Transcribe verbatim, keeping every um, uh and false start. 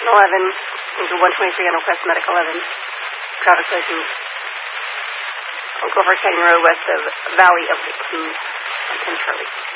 eleven, into one twenty-three on West Medic eleven. Traffic collision on Gopher Canyon Road west of Valley of the Kings on ten Charlie.